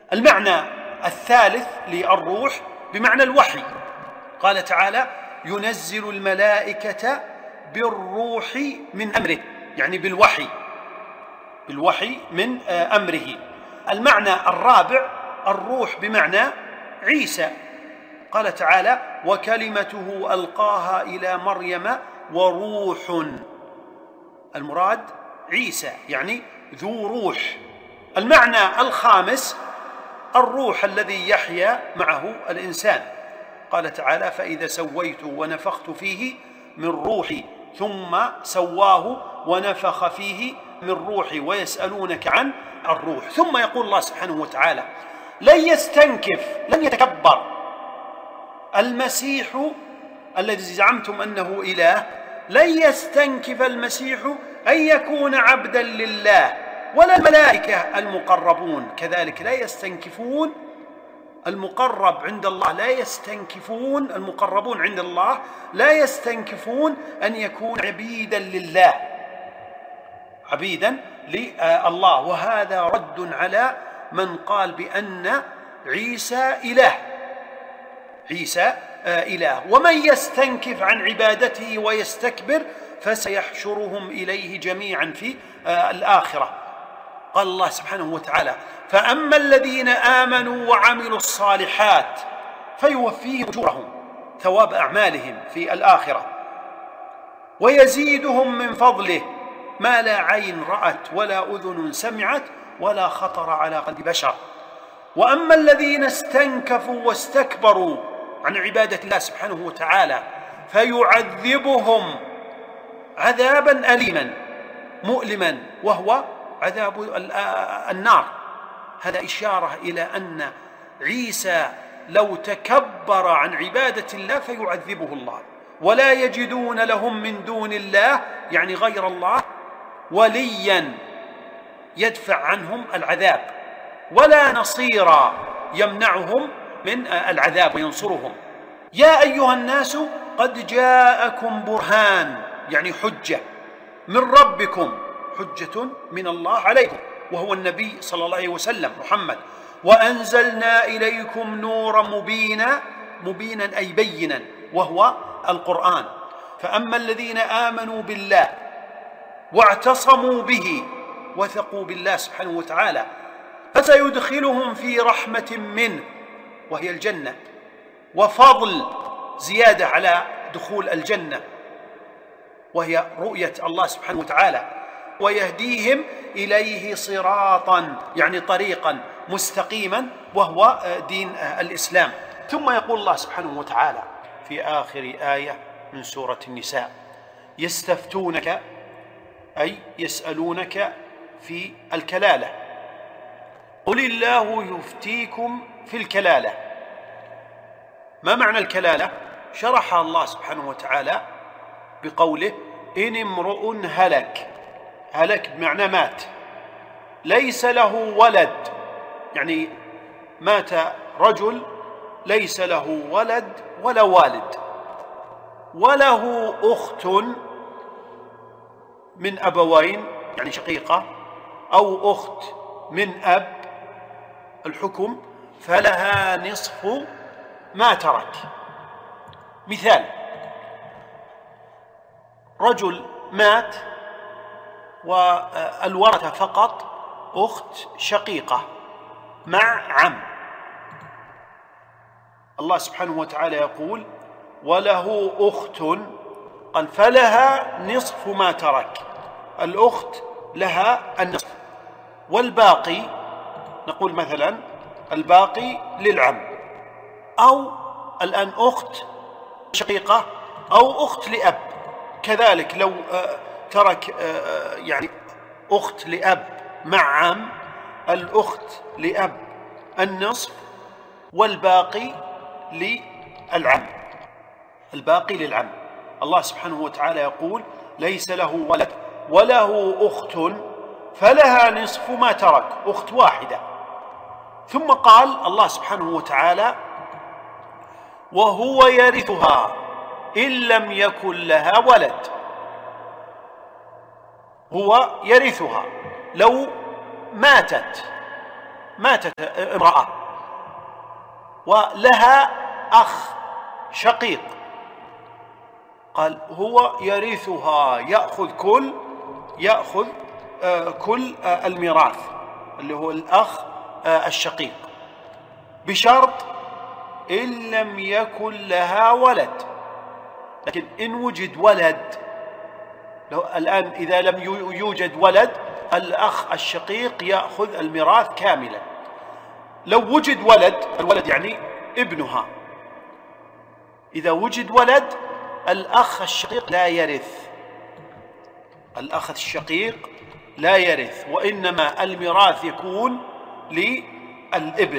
المعنى الثالث للروح بمعنى الوحي. قال تعالى: ينزل الملائكة بالروح من أمره، يعني بالوحي من أمره. المعنى الرابع الروح بمعنى عيسى. قال تعالى: وكلمته ألقاها إلى مريم وروح. المراد عيسى، يعني ذو روح. المعنى الخامس الروح الذي يحيا معه الإنسان. قال تعالى: فإذا سويته ونفخت فيه من روحي ثم سواه ونفخ فيه من روحي ويسألونك عن الروح. ثم يقول الله سبحانه وتعالى: لن يتكبر المسيح الذي زعمتم أنه إله، لن يستنكف المسيح أن يكون عبدا لله، ولا الملائكة المقربون كذلك لا يستنكفون. المقرب عند الله لا يستنكفون، المقربون عند الله لا يستنكفون أن يكون عبيدا لله، عبيدا لله. وهذا رد على من قال بأن عيسى إله. ومن يستنكف عن عبادته ويستكبر فسيحشرهم إليه جميعا في الآخرة. قال الله سبحانه وتعالى: فأما الذين آمنوا وعملوا الصالحات فيوفيهم أجورهم، ثواب أعمالهم في الآخرة، ويزيدهم من فضله ما لا عين رأت ولا أذن سمعت ولا خطر على قلب بشر. وأما الذين استنكفوا واستكبروا عن عبادة الله سبحانه وتعالى فيعذبهم عذابا أليما مؤلما وهو عذاب النار. هذا إشارة إلى أن عيسى لو تكبر عن عبادة الله فيعذبه الله، ولا يجدون لهم من دون الله، يعني غير الله، وليا يدفع عنهم العذاب، ولا نصيرا يمنعهم من العذاب وينصرهم. يا أيها الناس قد جاءكم برهان، يعني حجة من ربكم، حجة من الله عليكم، وهو النبي صلى الله عليه وسلم محمد. وأنزلنا إليكم نورا مبينا أي بينا، وهو القرآن. فأما الذين آمنوا بالله واعتصموا به وثقوا بالله سبحانه وتعالى فسيدخلهم في رحمة منه وهي الجنة، وفضل زيادة على دخول الجنة وهي رؤية الله سبحانه وتعالى، ويهديهم إليه صراطا، يعني طريقا مستقيما، وهو دين الإسلام. ثم يقول الله سبحانه وتعالى في آخر آية من سورة النساء: يستفتونك أي يسألونك في الكلالة، قل الله يفتيكم في الكلالة. ما معنى الكلالة؟ شرحها الله سبحانه وتعالى بقوله: إن امرؤ هلك بمعنى مات، ليس له ولد، يعني مات رجل ليس له ولد ولا والد، وله أخت من أبوين يعني شقيقة، أو أخت من أب، الحكم فلها نصف ما ترك. مثال: رجل مات والورثة فقط أخت شقيقة مع عم. الله سبحانه وتعالى يقول: وله أخت، قال فلها نصف ما ترك، الأخت لها النصف، والباقي نقول مثلا الباقي للعم، أو الآن أخت شقيقة أو أخت لأب. كذلك لو ترك يعني أخت لأب مع عم، الأخت لأب النصف والباقي للعم، الباقي للعم. الله سبحانه وتعالى يقول: ليس له ولد وله أخت فلها نصف ما ترك، أخت واحدة. ثم قال الله سبحانه وتعالى: وهو يرثها إن لم يكن لها ولد. هو يرثها لو ماتت ماتت امرأة ولها أخ شقيق، قال هو يرثها، يأخذ كل الميراث اللي هو الأخ الشقيق، بشرط إن لم يكن لها ولد. لكن إن وجد ولد، الآن إذا لم يوجد ولد الأخ الشقيق يأخذ الميراث كاملا. لو وجد ولد، الولد يعني ابنها، إذا وجد ولد الأخ الشقيق لا يرث، الأخ الشقيق لا يرث، وإنما الميراث يكون للابن،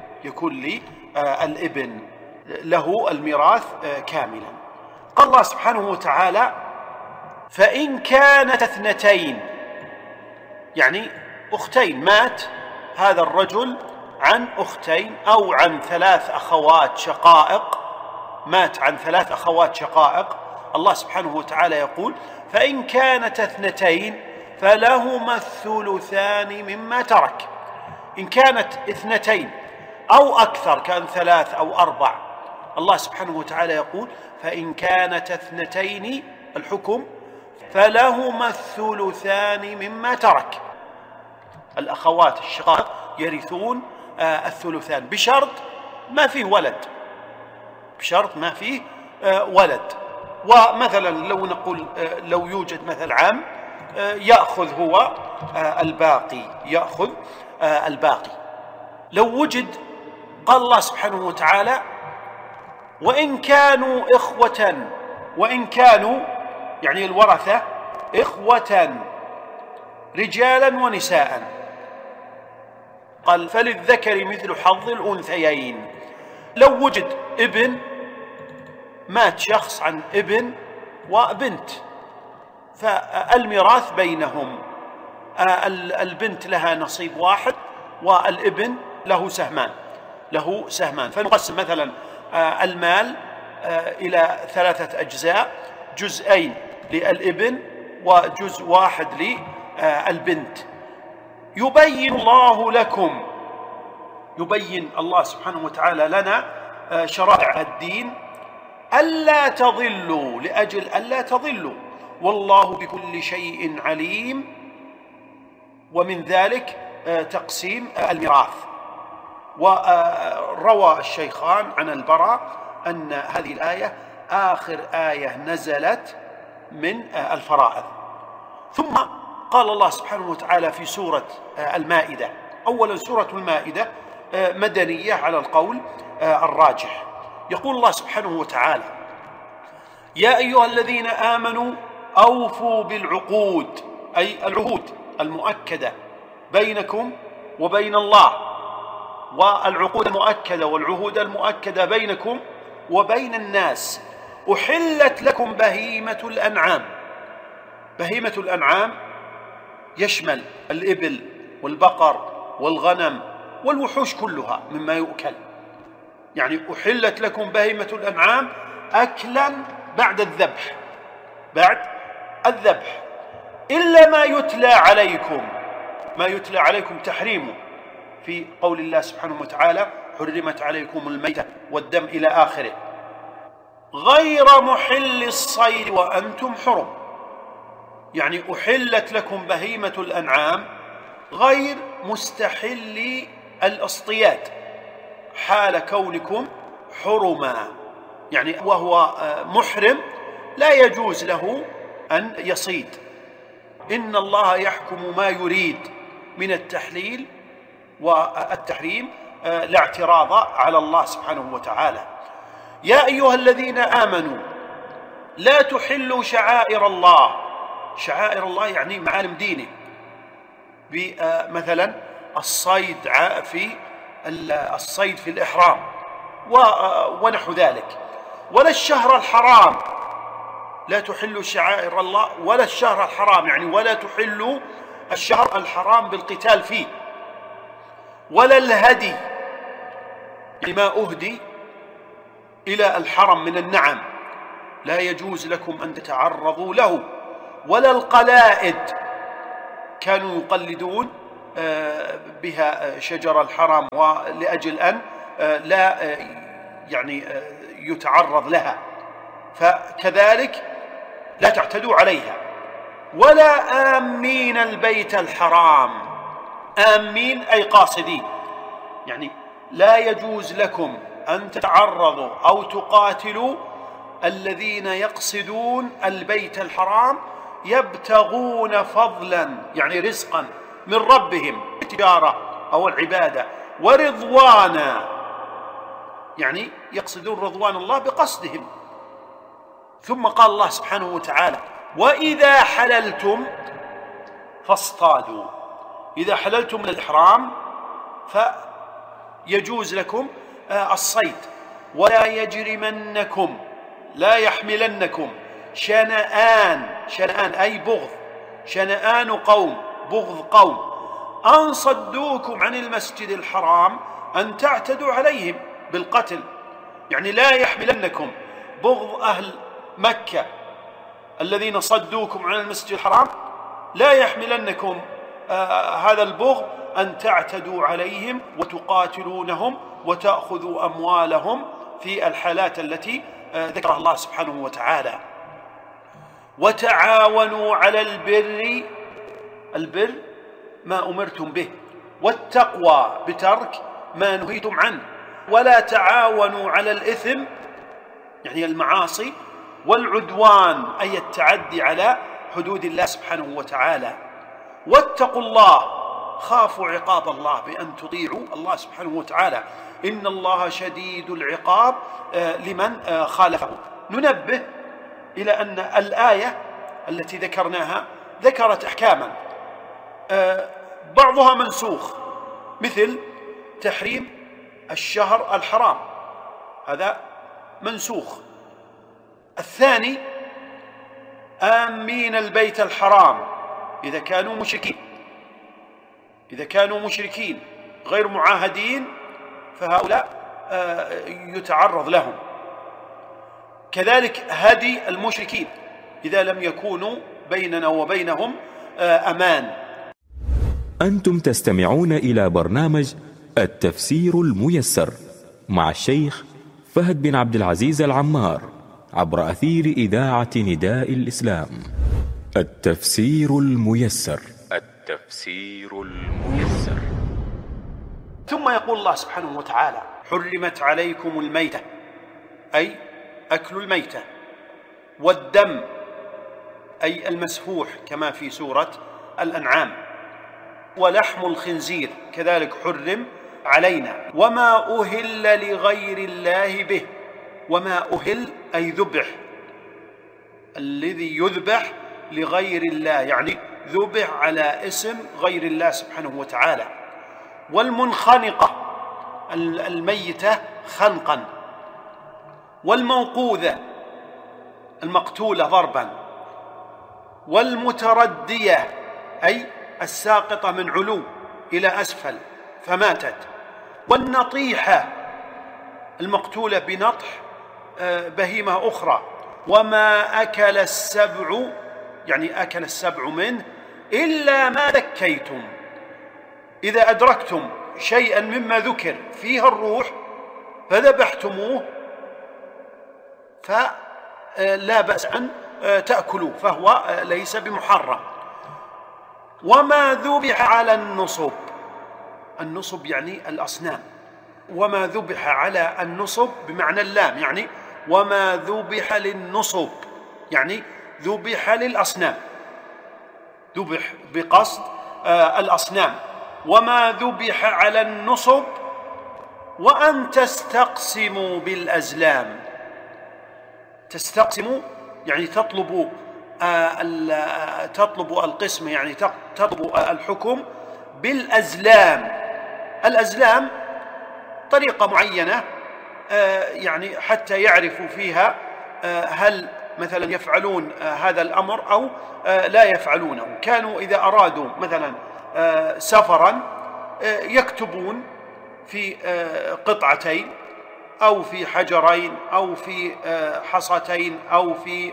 له الميراث كاملا. قال الله سبحانه وتعالى: فإن كانت اثنتين، يعني أختين، مات هذا الرجل عن أختين أو عن 3 أخوات شقائق، مات عن 3 أخوات شقائق. الله سبحانه وتعالى يقول: فإن كانت اثنتين فلهما الثلثان مما ترك. إن كانت 2 أو أكثر، كان 3 أو 4، الله سبحانه وتعالى يقول: فإن كانت 2 الحكم فلهما الثلثان مما ترك. الأخوات الشقائق يرثون الثلثان بشرط ما فيه ولد، ومثلا لو نقول لو يوجد مثل عام يأخذ هو الباقي. لو وجد، قال الله سبحانه وتعالى: وإن كانوا يعني الورثة إخوة رجالا ونساء، قال: فللذكر مثل حظ الأنثيين. لو وجد ابن، مات شخص عن ابن وبنت، فالميراث بينهم، البنت لها نصيب واحد والابن له سهمان، فنقسم مثلا المال إلى 3 أجزاء، جزئين للابن وجزء واحد للبنت. يبين الله سبحانه وتعالى لنا شرائع الدين ألا تضلوا، لأجل ألا تضلوا، والله بكل شيء عليم. ومن ذلك تقسيم الميراث. وروى الشيخان عن البراء أن هذه الآية آخر آية نزلت من الفرائض. ثم قال الله سبحانه وتعالى في سورة المائدة، أولا سورة المائدة مدنية على القول الراجح. يقول الله سبحانه وتعالى: يا أيها الذين آمنوا أوفوا بالعقود، أي العهود المؤكدة بينكم وبين الله، والعقود المؤكدة والعهود المؤكدة بينكم وبين الناس. أحلت لكم بهيمة الأنعام. بهيمة الأنعام يشمل الإبل والبقر والغنم والوحوش كلها مما يؤكل، يعني أحلت لكم بهيمة الأنعام أكلا بعد الذبح، إلا ما يتلى عليكم تحريمه في قول الله سبحانه وتعالى: حرمت عليكم الميتة والدم إلى آخره، غير محل الصيد وأنتم حرم. يعني أحلت لكم بهيمة الأنعام غير مستحل الاصطياد حال كونكم حرما، يعني وهو محرم لا يجوز له أن يصيد. إن الله يحكم ما يريد من التحليل والتحريم، لا اعتراض على الله سبحانه وتعالى. يا أيها الذين آمنوا لا تحلوا شعائر الله. شعائر الله يعني معالم دينه، مثلا الصيد في الإحرام ونحو ذلك. ولا الشهر الحرام، لا تحلوا شعائر الله ولا الشهر الحرام، يعني ولا تحلوا الشهر الحرام بالقتال فيه. ولا الهدي، يعني ما أهدي إلى الحرم من النعم لا يجوز لكم أن تتعرضوا له. ولا القلائد، كانوا يقلدون بها شجر الحرام ولأجل أن لا يعني يتعرض لها، فكذلك لا تعتدوا عليها. ولا آمين البيت الحرام، آمين أي قاصدين، يعني لا يجوز لكم أن تتعرضوا أو تقاتلوا الذين يقصدون البيت الحرام يبتغون فضلا يعني رزقا من ربهم التجارة أو العبادة، ورضوانا يعني يقصدون رضوان الله بقصدهم. ثم قال الله سبحانه وتعالى: وإذا حللتم فاصطادوا. إذا حللتم من الإحرام فيجوز لكم الصيد. ولا يجرمنكم، لا يحملنكم شنآن أي بغض، شنآن قوم، بغض قوم، أن صدوكم عن المسجد الحرام أن تعتدوا عليهم بالقتل. يعني لا يحملنكم بغض أهل مكة الذين صدوكم عن المسجد الحرام، لا يحملنكم هذا البغض أن تعتدوا عليهم وتقاتلونهم وتأخذوا أموالهم في الحالات التي ذكرها الله سبحانه وتعالى. وتعاونوا على البر ما أمرتم به، والتقوى بترك ما نهيتم عنه. ولا تعاونوا على الإثم يعني المعاصي، والعدوان أي التعدي على حدود الله سبحانه وتعالى. واتقوا الله، خافوا عقاب الله بأن تطيعوا الله سبحانه وتعالى، إن الله شديد العقاب لمن خالفه. ننبه إلى أن الآية التي ذكرناها ذكرت أحكاما بعضها منسوخ، مثل تحريم الشهر الحرام، هذا منسوخ. الثاني آمين البيت الحرام إذا كانوا مشركين غير معاهدين فهؤلاء يتعرض لهم. كذلك هدي المشركين إذا لم يكونوا بيننا وبينهم أمان. أنتم تستمعون إلى برنامج التفسير الميسر مع الشيخ فهد بن عبد العزيز العمار عبر أثير إذاعة نداء الإسلام. التفسير الميسر. ثم يقول الله سبحانه وتعالى: حرمت عليكم الميتة أي أكل الميتة، والدم أي المسفوح كما في سورة الأنعام، ولحم الخنزير كذلك حرم علينا، وما أهل لغير الله به. وما أهل أي ذبح، الذي يذبح لغير الله يعني ذبح على اسم غير الله سبحانه وتعالى. والمنخنقة الميتة خنقا، والموقوذة المقتولة ضربا، والمتردية أي الساقطة من علو إلى أسفل فماتت، والنطيحة المقتولة بنطح بهيمة أخرى. وما أكل السبع يعني أكل السبع منه إلا ما ذكيتم، إذا أدركتم شيئا مما ذكر فيها الروح فذبحتموه فلا بأس أن تأكلوه، فهو ليس بمحرم. وما ذبح على النصب يعني الأصنام، وما ذبح على النصب بمعنى اللام، يعني وما ذبح للنصب يعني ذبح للأصنام، ذبح بقصد الأصنام. وما ذبح على النصب، وأن تستقسموا بالأزلام. تستقسموا يعني تطلبوا القسم، يعني تطلبوا الحكم بالأزلام. الأزلام طريقة معينة يعني حتى يعرفوا فيها هل مثلا يفعلون هذا الأمر أو لا يفعلونه. كانوا إذا أرادوا مثلا سفرا يكتبون في قطعتين أو في حجرين أو في حصتين أو في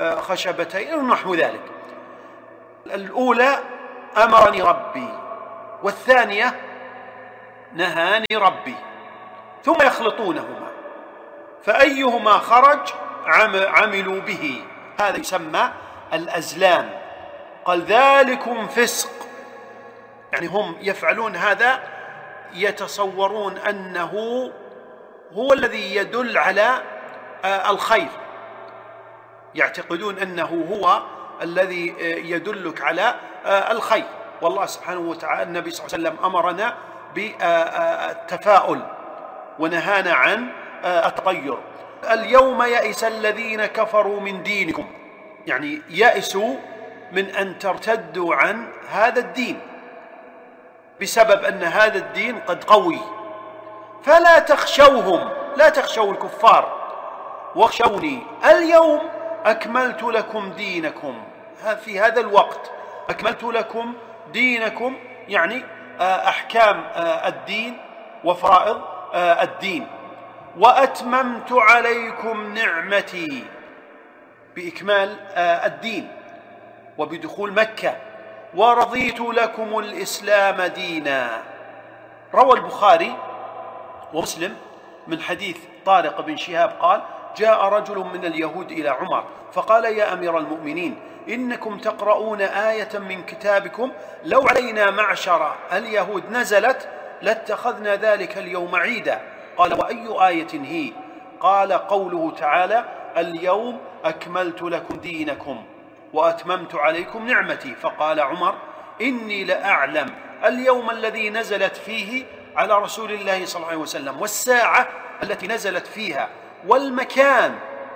خشبتين أو نحو ذلك. الأولى: أمرني ربي والثانية نهاني ربي، ثم يخلطونهما، فأيهما خرج عملوا به. هذا يسمى الأزلام. قال ذلكم فسق، يعني هم يفعلون هذا يتصورون أنه هو الذي يدل على الخير، يعتقدون أنه هو الذي يدلك على الخير. والله سبحانه وتعالى النبي صلى الله عليه وسلم أمرنا بالتفاؤل ونهانا عن التطير. اليوم يئس الذين كفروا من دينكم، يعني يئسوا من أن ترتدوا عن هذا الدين بسبب أن هذا الدين قد قوي، فلا تخشوهم، لا تخشوا الكفار، واخشوني اليوم أكملت لكم دينكم. في هذا الوقت أكملت لكم دينكم، يعني أحكام الدين وفرائض الدين، وأتممت عليكم نعمتي، بإكمال الدين وبدخول مكة، ورضيت لكم الإسلام دينا. روى البخاري ومسلم من حديث طارق بن شهاب قال: جاء رجل من اليهود إلى عمر فقال: يا أمير المؤمنين، إنكم تقرؤون آية من كتابكم لو علينا معشر اليهود نزلت لاتخذنا ذلك اليوم عيدا. قال: وأي آية هي؟ قال: قوله تعالى: اليوم أكملت لكم دينكم وأتممت عليكم نعمتي. فقال عمر: إني لأعلم اليوم الذي نزلت فيه على رسول الله صلى الله عليه وسلم، والساعة التي نزلت فيها، والمكان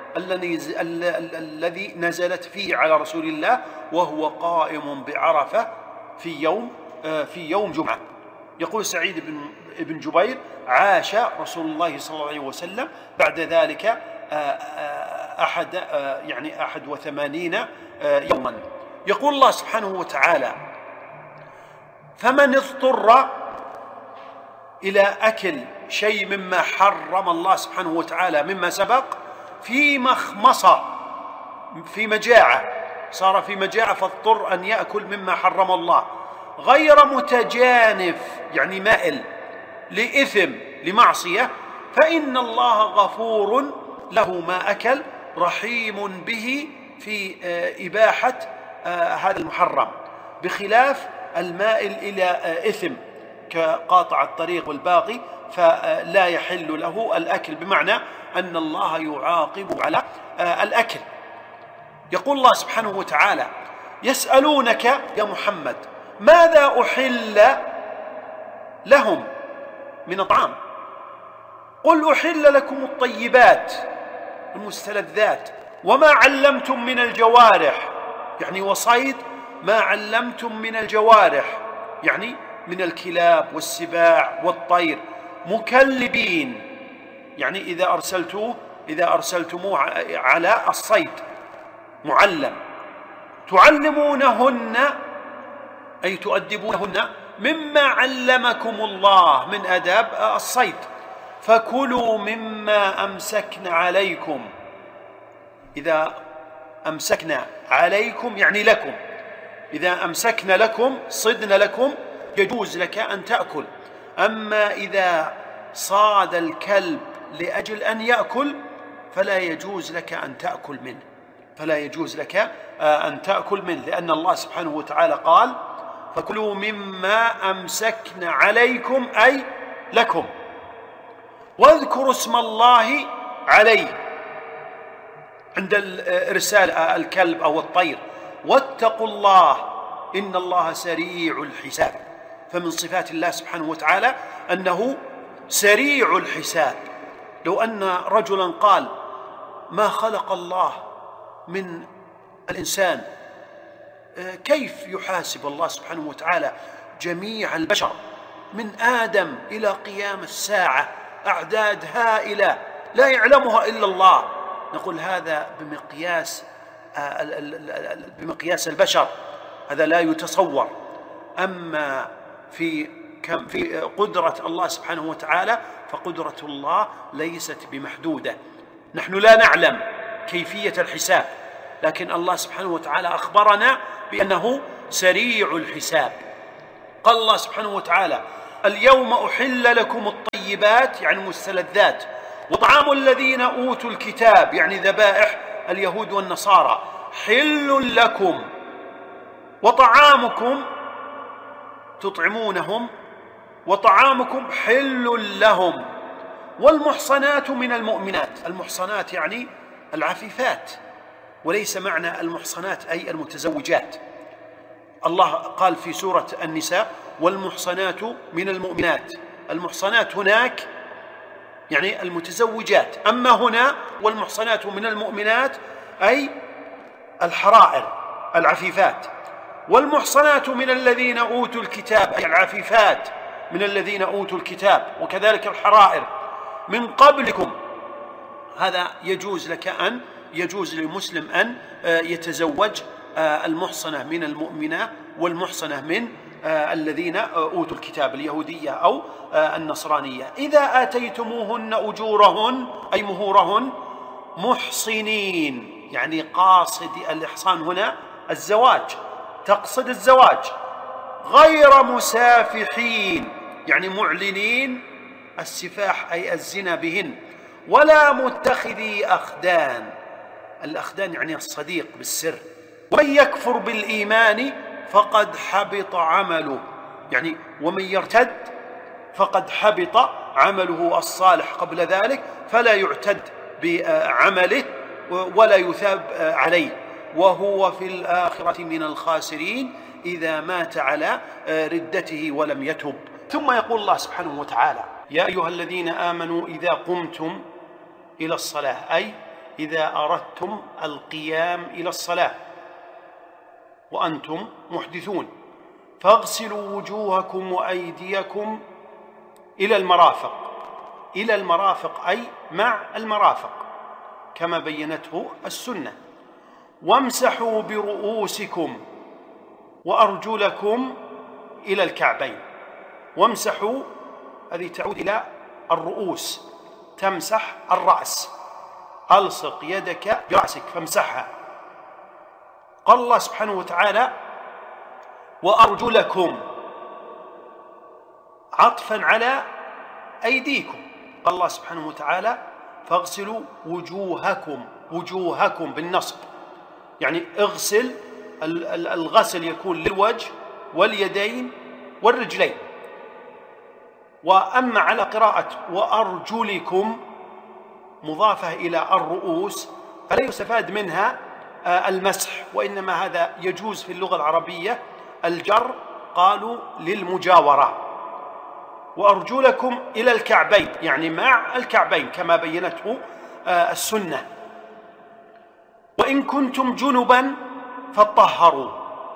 الذي نزلت فيه على رسول الله، وهو قائم بعرفة في يوم جمعة. يقول سعيد بن جبير: عاش رسول الله صلى الله عليه وسلم بعد ذلك 81 يوما. يقول الله سبحانه وتعالى: فمن اضطر إلى أكل شيء مما حرم الله سبحانه وتعالى مما سبق في مخمصة، في مجاعة، صار في مجاعة فاضطر أن يأكل مما حرم الله، غير متجانف يعني مائل لإثم لمعصية، فإن الله غفور له ما أكل رحيم به في إباحة هذا المحرم، بخلاف المائل إلى إثم كقاطع الطريق والباغي، فلا يحل له الأكل، بمعنى أن الله يعاقب على الأكل. يقول الله سبحانه وتعالى: يسألونك يا محمد ماذا أحل لهم من الطعام، قل أحل لكم الطيبات المستلذات وما علمتم من الجوارح، يعني وصيد ما علمتم من الجوارح، يعني من الكلاب والسباع والطير، مكلبين، يعني إذا أرسلتموه على الصيد معلم، تعلمونهن أي تؤدبونهن مما علمكم الله من آداب الصيد، فكلوا مما أمسكن عليكم. إذا أمسكنا عليكم يعني لكم، إذا أمسكنا لكم صدنا لكم يجوز لك أن تأكل. أما إذا صاد الكلب لأجل أن يأكل فلا يجوز لك أن تأكل منه، فلا يجوز لك أن تأكل منه، لأن الله سبحانه وتعالى قال: فكلوا مما أمسكن عليكم أي لكم، واذكروا اسم الله عليه عند إرسال الكلب أو الطير، واتقوا الله إن الله سريع الحساب. فمن صفات الله سبحانه وتعالى أنه سريع الحساب. لو أن رجلا قال: ما خلق الله من الإنسان، كيف يحاسب الله سبحانه وتعالى جميع البشر من آدم إلى قيام الساعة، أعداد هائلة لا يعلمها إلا الله؟ نقول هذا بمقياس البشر، هذا لا يتصور. أما في قدرة الله سبحانه وتعالى فقدرة الله ليست بمحدودة. نحن لا نعلم كيفية الحساب، لكن الله سبحانه وتعالى أخبرنا بأنه سريع الحساب. قال الله سبحانه وتعالى: اليوم أحل لكم الطيبات يعني المستلذات، وطعام الذين أوتوا الكتاب يعني ذبائح اليهود والنصارى حل لكم، وطعامكم تطعمونهم وطعامكم حل لهم، والمحصنات من المؤمنات. المحصنات يعني العفيفات، وليس معنى المحصنات أي المتزوجات. الله قال في سورة النساء: والمحصنات من المؤمنات. المحصنات هناك يعني المتزوجات، أما هنا والمحصنات من المؤمنات أي الحرائر العفيفات. والمحصنات من الذين أوتوا الكتاب أي العفيفات من الذين أوتوا الكتاب، وكذلك الحرائر من قبلكم. هذا يجوز للمسلم أن يتزوج المحصنة من المؤمنة والمحصنة من الذين أوتوا الكتاب، اليهودية أو النصرانية. إذا آتيتموهن أجورهن أي مهورهن محصنين، يعني قاصد الإحصان هنا الزواج، تقصد الزواج، غير مسافحين يعني معلنين السفاح أي الزنا بهن، ولا متخذي أخدان. الأخدان يعني الصديق بالسر. ومن يكفر بالإيمان فقد حبط عمله، يعني ومن يرتد فقد حبط عمله الصالح قبل ذلك، فلا يعتد بعمله ولا يثاب عليه، وهو في الآخرة من الخاسرين إذا مات على ردته ولم يتب. ثم يقول الله سبحانه وتعالى: يا أيها الذين آمنوا إذا قمتم إلى الصلاة، أي إذا أردتم القيام إلى الصلاة وأنتم محدثون، فاغسلوا وجوهكم وأيديكم إلى المرافق. إلى المرافق أي مع المرافق كما بينته السنة. وامسحوا برؤوسكم وأرجلكم إلى الكعبين. وامسحوا هذه تعود إلى الرؤوس، تمسح الرأس، ألصق يدك برأسك فامسحها. قال الله سبحانه وتعالى: وأرجلكم، عطفا على أيديكم. قال الله سبحانه وتعالى: فاغسلوا وجوهكم، وجوهكم بالنصب، يعني اغسل. الغسل يكون للوجه واليدين والرجلين. وأما على قراءة وأرجلكم مضافة إلى الرؤوس فلا يستفاد منها المسح، وإنما هذا يجوز في اللغة العربية الجر، قالوا للمجاورة. وأرجلكم إلى الكعبين يعني مع الكعبين كما بينته السنة. وإن كنتم جنبا فطهروا،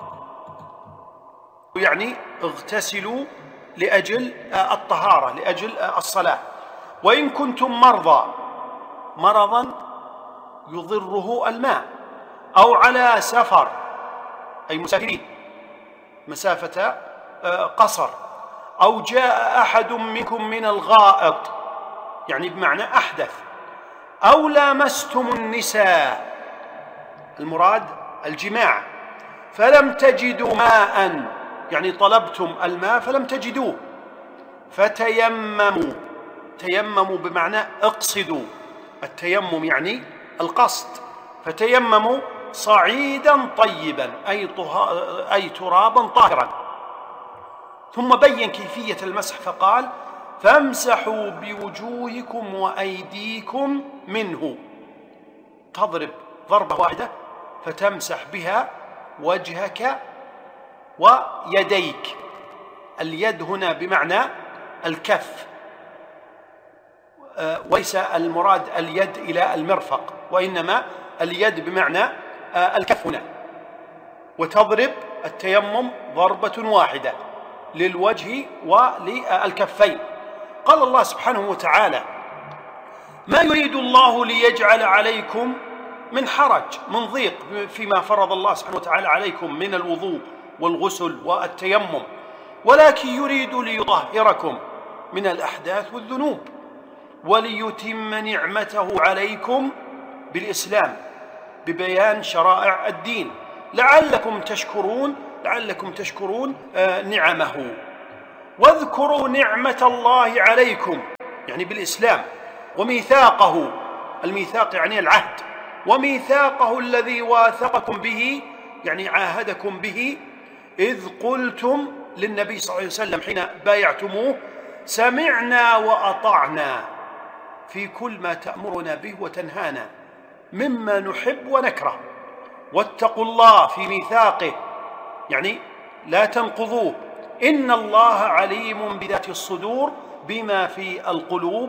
يعني اغتسلوا لأجل الطهارة، لأجل الصلاة. وإن كنتم مرضى، مرضا يضره الماء، أو على سفر أي مسافرين مسافة قصر، أو جاء أحد منكم من الغائط يعني بمعنى أحدث، أو لامستم النساء المراد الجماع فلم تجدوا ماء، يعني طلبتم الماء فلم تجدوه، فتيمموا. تيمموا بمعنى اقصدوا، التيمم يعني القصد. فتيمموا صعيدا طيبا أي ترابا طاهرا. ثم بين كيفية المسح فقال: فامسحوا بوجوهكم وأيديكم منه. تضرب ضربة واحدة فتمسح بها وجهك ويديك. اليد هنا بمعنى الكف، وليس المراد اليد إلى المرفق، وإنما اليد بمعنى الكف هنا. وتضرب التيمم ضربة واحدة للوجه وللكفين. قال الله سبحانه وتعالى: ما يريد الله ليجعل عليكم من حرج، من ضيق فيما فرض الله سبحانه وتعالى عليكم من الوضوء والغسل والتيمم، ولكن يريد ليطهركم من الأحداث والذنوب، وليتم نعمته عليكم بالإسلام ببيان شرائع الدين، لعلكم تشكرون لعلكم تشكرون نعمه. واذكروا نعمة الله عليكم، يعني بالإسلام، وميثاقه، الميثاق يعني العهد، وميثاقه الذي واثقكم به، يعني عاهدكم به، إذ قلتم للنبي صلى الله عليه وسلم حين بايعتموه: سمعنا وأطعنا في كل ما تأمرنا به وتنهانا مما نحب ونكره، واتقوا الله في ميثاقه، يعني لا تنقضوه، إن الله عليم بذات الصدور بما في القلوب،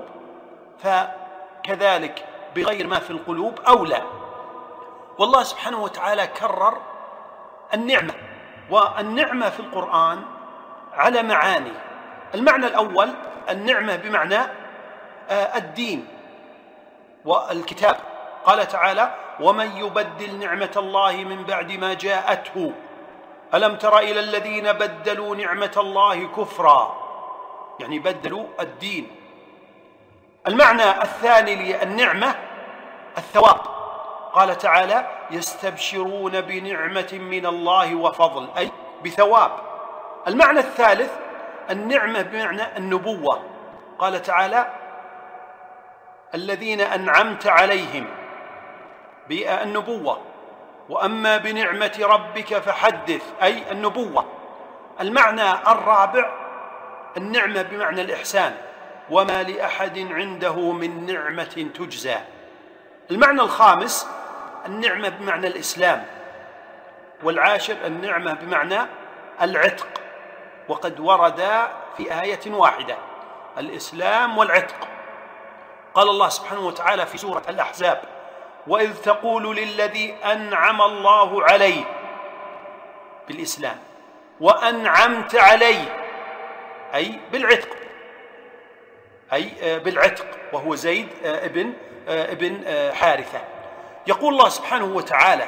فكذلك بغير ما في القلوب أولى. والله سبحانه وتعالى كرر النعمة، والنعمة في القرآن على معاني. المعنى الأول النعمة بمعنى الدين والكتاب، قال تعالى: ومن يبدل نعمة الله من بعد ما جاءته ألم تر إلى الذين بدلوا نعمة الله كفرا، يعني بدلوا الدين. المعنى الثاني للنعمة الثواب، قال تعالى: يستبشرون بنعمة من الله وفضل، أي بثواب. المعنى الثالث النعمة بمعنى النبوة، قال تعالى: الذين أنعمت عليهم بالنبوة، وأما بنعمة ربك فحدث، أي النبوة. المعنى الرابع النعمة بمعنى الإحسان، وما لأحد عنده من نعمة تجزى. المعنى الخامس النعمة بمعنى الإسلام. والعاشر النعمة بمعنى العتق، وقد ورد في آية واحدة الإسلام والعتق. قال الله سبحانه وتعالى في سورة الأحزاب: وإذ تقول للذي أنعم الله عليه بالإسلام وأنعمت عليه، أي بالعتق، وهو زيد ابن حارثة. يقول الله سبحانه وتعالى: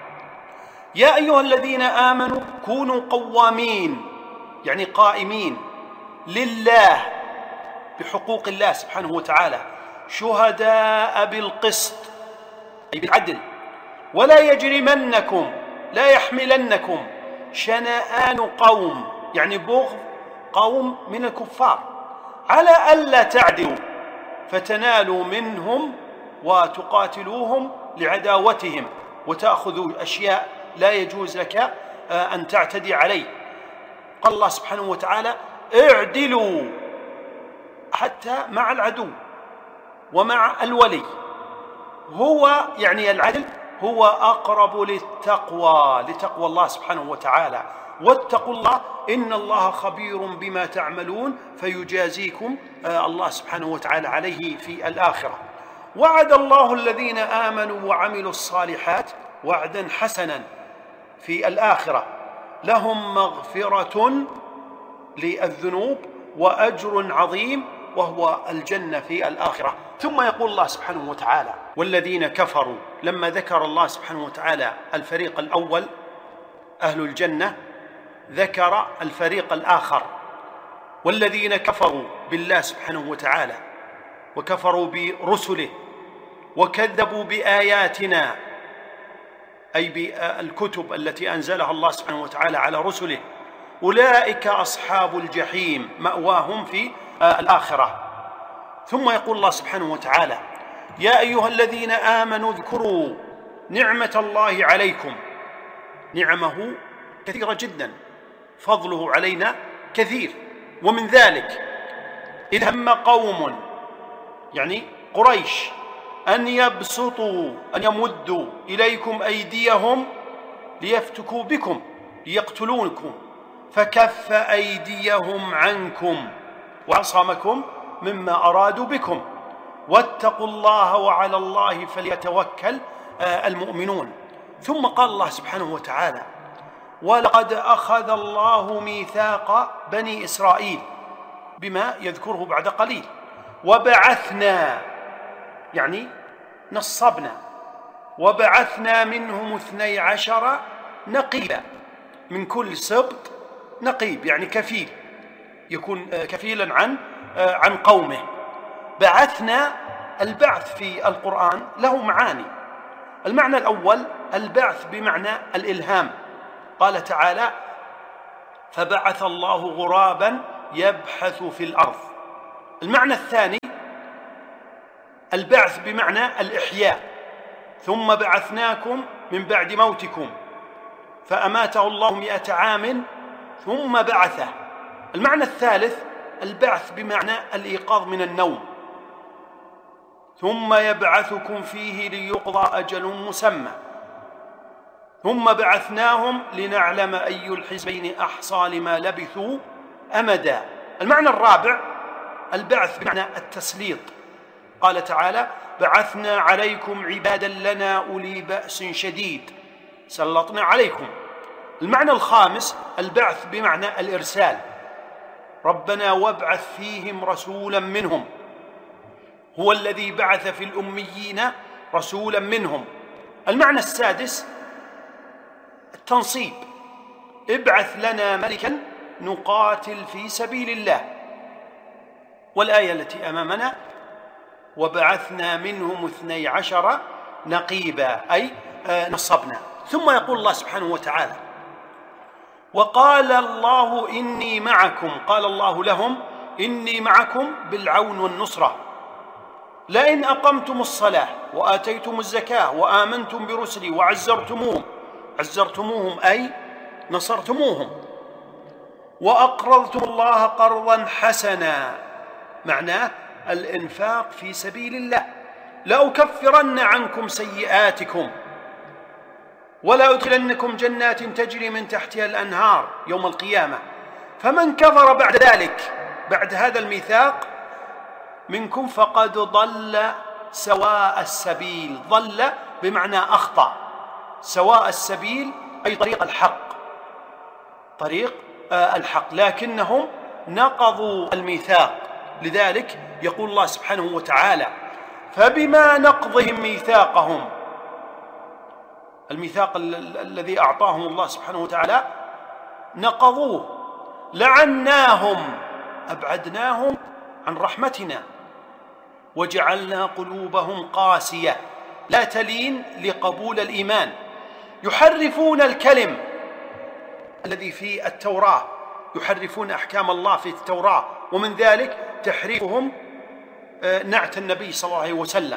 يا أيها الذين آمنوا كونوا قوامين، يعني قائمين لله بحقوق الله سبحانه وتعالى، شهداء بالقسط، أي بالعدل، ولا يجرمنكم، لا يحملنكم شنآن قوم، يعني بغض قوم من الكفار، على ألا تعدلوا فتنالوا منهم وتقاتلوهم لعداوتهم وتأخذوا أشياء لا يجوز لك أن تعتدي عليه. قال الله سبحانه وتعالى: اعدلوا، حتى مع العدو ومع الولي. هو يعني العدل هو أقرب لتقوى الله سبحانه وتعالى. واتقوا الله إن الله خبير بما تعملون، فيجازيكم الله سبحانه وتعالى عليه في الآخرة. وعد الله الذين آمنوا وعملوا الصالحات وعدا حسنا في الآخرة، لهم مغفرة للذنوب وأجر عظيم، وهو الجنة في الآخرة. ثم يقول الله سبحانه وتعالى: والذين كفروا، لما ذكر الله سبحانه وتعالى الفريق الأول أهل الجنة، ذكر الفريق الآخر، والذين كفروا بالله سبحانه وتعالى وكفروا برسله وكذبوا بآياتنا، أي بالكتب التي أنزلها الله سبحانه وتعالى على رسله، أولئك أصحاب الجحيم مأواهم في الآخرة. ثم يقول الله سبحانه وتعالى: يا أيها الذين آمنوا اذكروا نعمة الله عليكم. نعمه كثيرة جدا، فضله علينا كثير، ومن ذلك إذ هم قوم، يعني قريش، أن يمدوا إليكم أيديهم ليفتكوا بكم ليقتلونكم، فكف أيديهم عنكم وعصمكم مما أرادوا بكم، واتقوا الله وعلى الله فليتوكل المؤمنون. ثم قال الله سبحانه وتعالى: ولقد أخذ الله ميثاق بني إسرائيل، بما يذكره بعد قليل، وبعثنا، يعني نصبنا، وبعثنا منهم 12 نقيبا، من كل سبط نقيب، يعني كفيل، يكون كفيلا عن قومه. بعثنا، البعث في القرآن له معاني. المعنى الأول البعث بمعنى الإلهام، قال تعالى: فبعث الله غرابا يبحث في الأرض. المعنى الثاني البعث بمعنى الإحياء، ثم بعثناكم من بعد موتكم فأماته الله 100 عام ثم بعثه. المعنى الثالث البعث بمعنى الإيقاظ من النوم، ثم يبعثكم فيه ليقضى أجل مسمى، ثم بعثناهم لنعلم أي الحزبين أحصى لما لبثوا أمدا. المعنى الرابع البعث بمعنى التسليط، قال تعالى بعثنا عليكم عبادا لنا أولي بأس شديد سلطنا عليكم. المعنى الخامس البعث بمعنى الإرسال، ربنا وابعث فيهم رسولا منهم، هو الذي بعث في الأميين رسولا منهم. المعنى السادس التنصيب، ابعث لنا ملكا نقاتل في سبيل الله. والآية التي أمامنا وبعثنا منهم 12 نقيبا، أي نصبنا. ثم يقول الله سبحانه وتعالى وقال الله إني معكم، قال الله لهم إني معكم بالعون والنصرة، لئن أقمتم الصلاة وآتيتم الزكاة وآمنتم برسلي وعزرتموهم أي نصرتموهم، وأقرضتم الله قرضا حسنا، معناه الإنفاق في سبيل الله، لأكفرن عنكم سيئاتكم ولا أدخلنكم جنات تجري من تحتها الأنهار يوم القيامة، فمن كفر بعد ذلك بعد هذا الميثاق منكم فقد ضل سواء السبيل. ضل بمعنى أخطأ، سواء السبيل أي طريق الحق، لكنهم نقضوا الميثاق. لذلك يقول الله سبحانه وتعالى فبما نقضهم ميثاقهم، الميثاق الذي أعطاهم الله سبحانه وتعالى نقضوه، لعناهم أبعدناهم عن رحمتنا، وجعلنا قلوبهم قاسية لا تلين لقبول الإيمان، يحرفون الكلم الذي في التوراة، يحرفون أحكام الله في التوراة، ومن ذلك تحريفهم نعت النبي صلى الله عليه وسلم،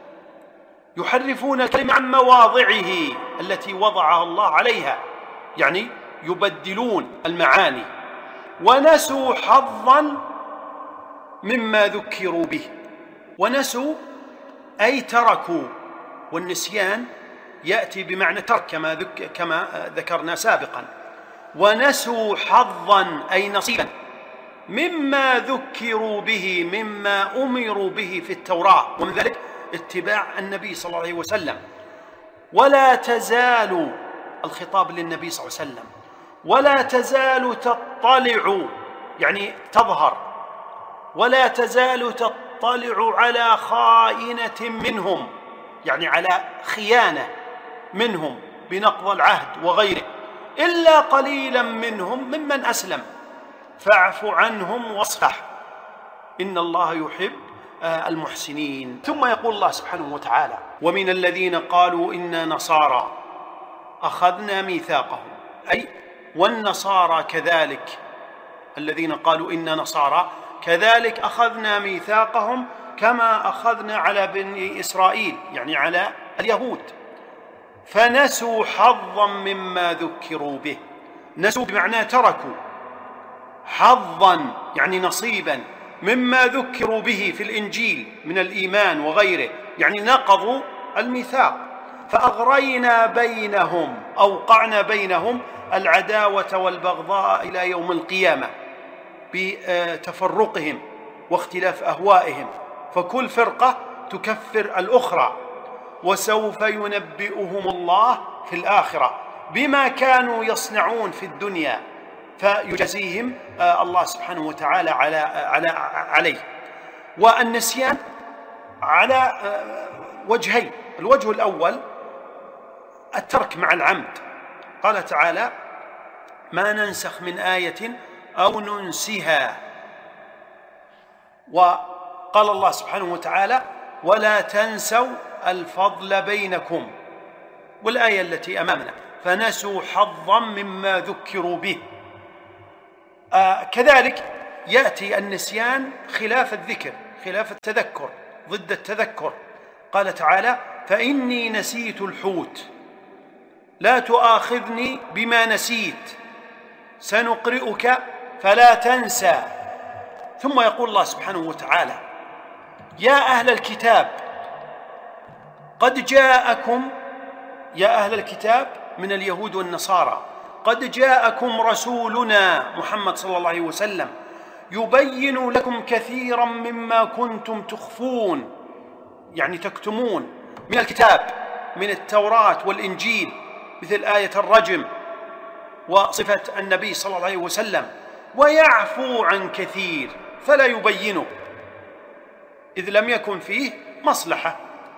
يحرفون الكلم عن مواضعه التي وضعها الله عليها، يعني يبدلون المعاني، ونسوا حظا مما ذكروا به. ونسوا أي تركوا، والنسيان يأتي بمعنى ترك كما ذكرنا سابقا. ونسوا حظا أي نصيبا مما ذكروا به، مما أمروا به في التوراة، ومن ذلك اتباع النبي صلى الله عليه وسلم. ولا تزال، الخطاب للنبي صلى الله عليه وسلم، ولا تزال تطلع يعني تظهر، ولا تزال تطلع على خائنة منهم، يعني على خيانة منهم بنقض العهد وغيره، إلا قليلا منهم ممن أسلم فاعف عنهم واصفح إن الله يحب المحسنين. ثم يقول الله سبحانه وتعالى ومن الذين قالوا إنا نصارى أخذنا ميثاقهم، أي والنصارى كذلك، الذين قالوا إنا نصارى كذلك أخذنا ميثاقهم كما أخذنا على بني إسرائيل، يعني على اليهود، فنسوا حظا مما ذكروا به. نسوا بمعنى تركوا، حظا يعني نصيبا مما ذكروا به في الإنجيل من الإيمان وغيره، يعني نقضوا الميثاق، فأغرينا بينهم، أوقعنا بينهم العداوة والبغضاء إلى يوم القيامة بتفرقهم واختلاف أهوائهم، فكل فرقة تكفر الأخرى، وسوف ينبئهم الله في الآخرة بما كانوا يصنعون في الدنيا، فيجزيهم الله سبحانه وتعالى عليه. والنسيان على وجهين، الوجه الأول الترك مع العمد، قال تعالى ما ننسخ من آية أو ننسها، وقال الله سبحانه وتعالى ولا تنسوا الفضل بينكم، والآية التي أمامنا فنسوا حظا مما ذكروا به. كذلك يأتي النسيان خلاف الذكر، خلاف التذكر، ضد التذكر. قال تعالى: فإني نسيت الحوت لا تؤاخذني بما نسيت سنقرئك فلا تنسى. ثم يقول الله سبحانه وتعالى: يا أهل الكتاب قد جاءكم، يا أهل الكتاب من اليهود والنصارى، قد جاءكم رسولنا محمد صلى الله عليه وسلم يبين لكم كثيرا مما كنتم تخفون، يعني تكتمون، من الكتاب، من التوراة والإنجيل، مثل آية الرجم وصفة النبي صلى الله عليه وسلم، ويعفو عن كثير فلا يبينه إذ لم يكن فيه مصلحة.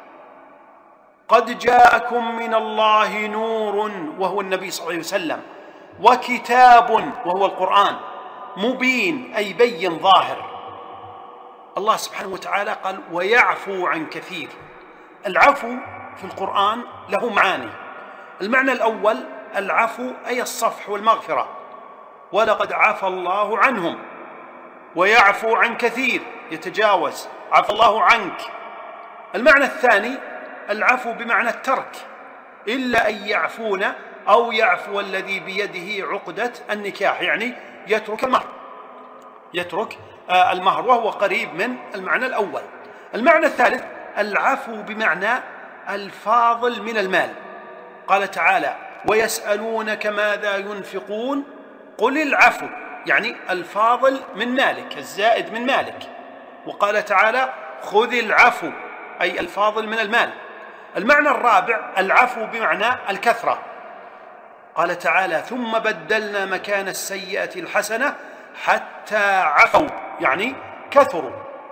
قد جاءكم من الله نور وهو النبي صلى الله عليه وسلم، وكتاب وهو القرآن، مبين أي بين ظاهر. الله سبحانه وتعالى قال: ويعفو عن كثير. العفو في القرآن له معاني. المعنى الأول العفو أي الصفح والمغفرة، ولقد عفى الله عنهم، ويعفو عن كثير يتجاوز، عفى الله عنك. المعنى الثاني العفو بمعنى الترك، إلا أن يعفون أو يعفو الذي بيده عقدة النكاح، يعني يترك المهر، يترك المهر، وهو قريب من المعنى الأول. المعنى الثالث العفو بمعنى الفاضل من المال. قال تعالى: ويسألونك ماذا ينفقون قل العفو، يعني الفاضل من مالك، الزائد من مالك. وقال تعالى: خذ العفو أي الفاضل من المال. المعنى الرابع العفو بمعنى الكثرة. قال تعالى: ثم بدلنا مكان السيئة الحسنة حتى عفوا، يعني كثروا.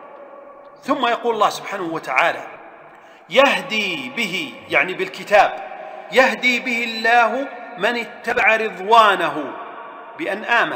ثم يقول الله سبحانه وتعالى: يهدي به، يعني بالكتاب، يهدي به الله من اتبع رضوانه بأن آمن،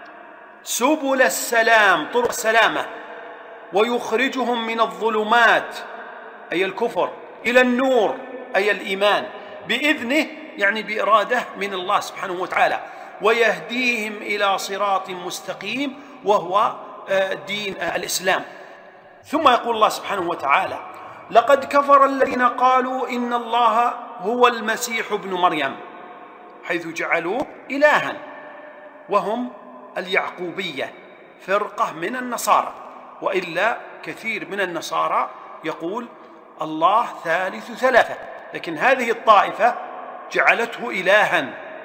سبل السلام، طرق السلامة، ويخرجهم من الظلمات أي الكفر إلى النور أي الإيمان، بإذنه يعني بإرادة من الله سبحانه وتعالى، ويهديهم إلى صراط مستقيم وهو دين الإسلام. ثم يقول الله سبحانه وتعالى: لقد كفر الذين قالوا إن الله هو المسيح ابن مريم، حيث جعلوه إلها، وهم اليعقوبية، فرقة من النصارى. وإلا كثير من النصارى يقول الله ثالث ثلاثة، لكن هذه الطائفة جعلته إلها.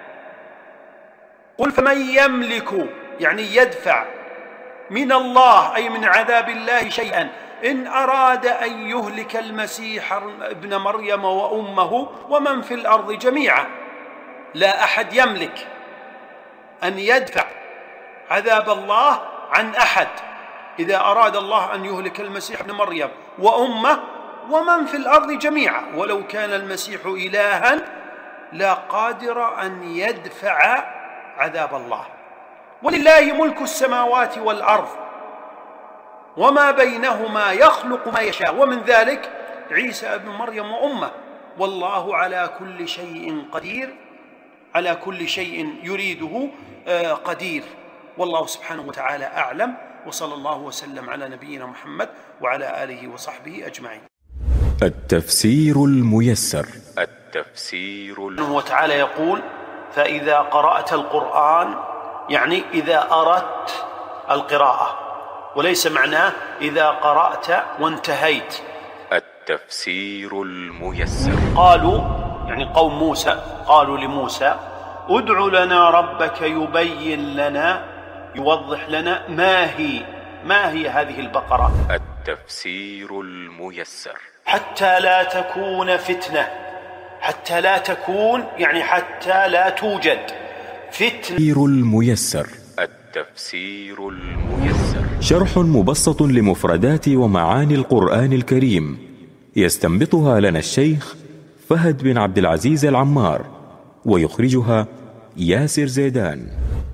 قل فمن يملك، يعني يدفع، من الله أي من عذاب الله شيئا إن أراد أن يهلك المسيح ابن مريم وأمه ومن في الأرض جميعا. لا أحد يملك أن يدفع عذاب الله عن أحد إذا أراد الله أن يهلك المسيح ابن مريم وأمه ومن في الأرض جميعا. ولو كان المسيح إلها لا قادر أن يدفع عذاب الله. ولله ملك السماوات والأرض وما بينهما يخلق ما يشاء، ومن ذلك عيسى ابن مريم وأمه، والله على كل شيء قدير، على كل شيء يريده قدير. والله سبحانه وتعالى أعلم، وصلى الله وسلم على نبينا محمد وعلى آله وصحبه أجمعين. التفسير الميسر. التفسير وتعالى يقول: فإذا قرأت القرآن، يعني إذا أردت القراءة، وليس معناه إذا قرأت وانتهيت. التفسير الميسر. قالوا، يعني قوم موسى، قالوا لموسى: ادع لنا ربك يبين لنا، يوضح لنا ما هي هذه البقرة. التفسير الميسر. حتى لا تكون فتنة، حتى لا تكون يعني حتى لا توجد فتنة. التفسير الميسر. التفسير الميسر شرح مبسط لمفردات ومعاني القرآن الكريم، يستنبطها لنا الشيخ فهد بن عبد العزيز العمار، ويخرجها ياسر زيدان.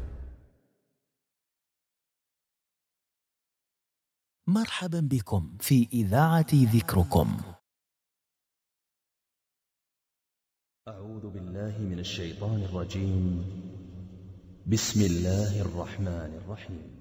مرحبا بكم في إذاعة ذكركم. أعوذ بالله من الشيطان الرجيم. بسم الله الرحمن الرحيم.